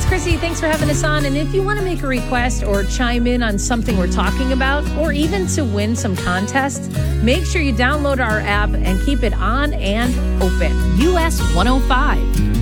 Chrissy. Thanks for having us on. And if you want to make a request or chime in on something we're talking about, or even to win some contests, make sure you download our app and keep it on and open. US 105.